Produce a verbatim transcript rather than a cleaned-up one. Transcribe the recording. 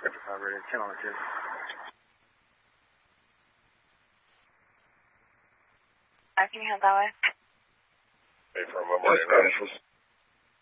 Operator, ten on the two. I can head that way. Hey, from Memorial Nationals.